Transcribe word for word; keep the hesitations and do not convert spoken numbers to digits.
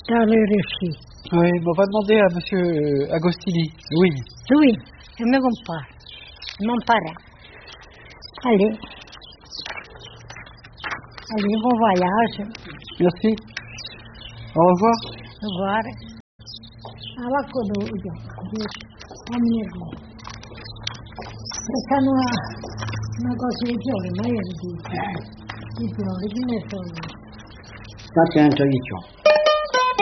Dans le récit. Oui, mais on va demander à monsieur Agostini. Louis. Louis, je me compare. Mon parent. Allez. Allez, bon voyage. Merci. Au revoir. Au revoir. Alla coduja. Amigo. Essa não é um negócio de olho, não é? De olho que me sono. Ça, c'est un tailliton.